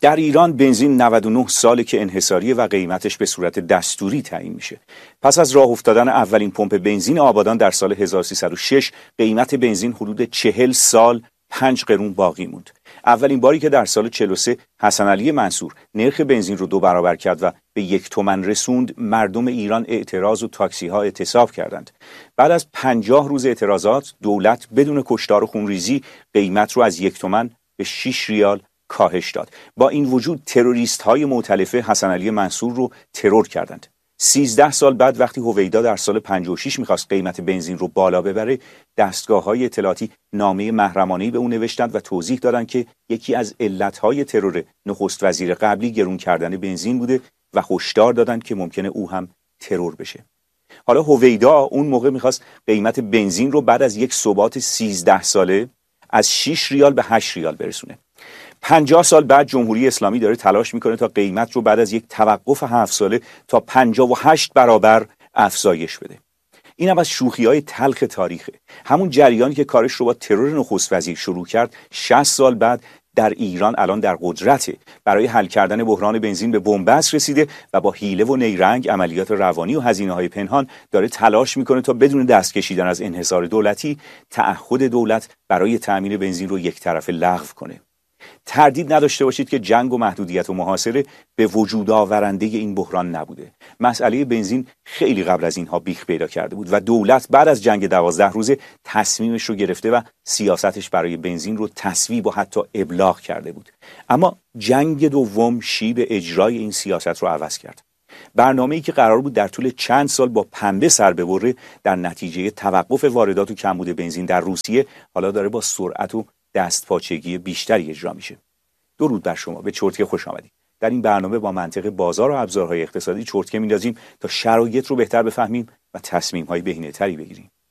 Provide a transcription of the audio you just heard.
در ایران بنزین 99 ساله که انحصاریه و قیمتش به صورت دستوری تعیین میشه. پس از راه افتادن اولین پمپ بنزین آبادان در سال 1306 قیمت بنزین حدود 40 سال 5 قرون باقی موند. اولین باری که در سال 43 حسن علی منصور نرخ بنزین رو 2 برابر کرد و به 1 تومن رسوند، مردم ایران اعتراض و تاکسی ها اعتصاب کردند. بعد از 50 روز اعتراضات، دولت بدون کشتار و خونریزی قیمت رو از 1 تومن به 6 ریال کاهش داد. با این وجود تروریست های مؤتلفه حسن علی منصور رو ترور کردند. 13 سال بعد وقتی هویدا در سال 56 میخواست قیمت بنزین رو بالا ببره، دستگاه‌های اطلاعاتی نامه محرمانه‌ای به اون نوشتند و توضیح دادند که یکی از علتهای ترور نخست وزیر قبلی گرون کردن بنزین بوده و هشدار دادند که ممکنه او هم ترور بشه. حالا هویدا اون موقع میخواست قیمت بنزین رو بعد از یک ثبات 13 ساله از 6 ریال به 8 ریال برسونه. 50 سال بعد جمهوری اسلامی داره تلاش میکنه تا قیمت رو بعد از یک توقف 7 ساله تا 58 برابر افزایش بده. این هم از شوخی‌های تلخ تاریخه. همون جریانی که کارش رو با ترور نخست وزیر شروع کرد 60 سال بعد در ایران الان در قدرته. برای حل کردن بحران بنزین به بنبست رسیده و با حیله و نیرنگ، عملیات روانی و هزینه‌های پنهان داره تلاش میکنه تا بدون دست کشیدن از انحصار دولتی تعهد دولت برای تأمین بنزین رو یک طرفه لغو کنه. تردید نداشته باشید که جنگ و محدودیت و محاصره به وجود آورنده این بحران نبوده. مسئله بنزین خیلی قبل از اینها بیخ پیدا کرده بود و دولت بعد از جنگ 12 روزه تصمیمش رو گرفته و سیاستش برای بنزین رو تصویب و حتی ابلاغ کرده بود. اما جنگ دوم شیب اجرای این سیاست رو عوض کرد. برنامه‌ای که قرار بود در طول چند سال با پنبه سر ببره، در نتیجه توقف واردات و کمبود بنزین در روسیه حالا داره با سرعت و دستپاچگی بیشتری اجرا میشه. درود بر شما، به چرتکه خوش آمدید. در این برنامه با منطق بازار و ابزارهای اقتصادی چرتکه میندازیم تا شرایط رو بهتر بفهمیم و تصمیم‌های بهینه‌تری بگیریم.